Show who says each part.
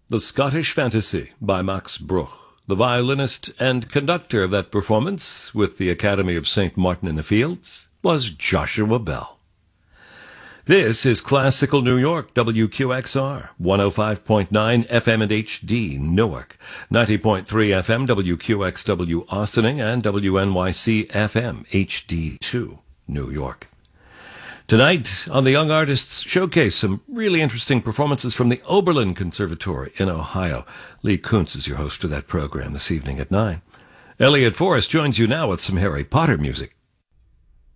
Speaker 1: The Scottish Fantasy by Max Bruch. The violinist and conductor of that performance with the Academy of St. Martin in the Fields was Joshua Bell. This is Classical New York, WQXR, 105.9 FM and HD, Newark, 90.3 FM, WQXW, Ossining, and WNYC FM, HD2, New York. Tonight, on the Young Artists Showcase, some really interesting performances from the Oberlin Conservatory in Ohio. Lee Kuntz is your host for that program this evening at 9. Elliot Forrest joins you now with some Harry Potter music.